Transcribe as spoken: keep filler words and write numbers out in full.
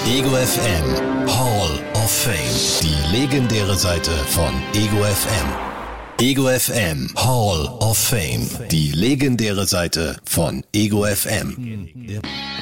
Ego F M Hall of Fame. Die legendäre Seite von Ego F M. Ego F M Hall of Fame. Die legendäre Seite von Ego F M.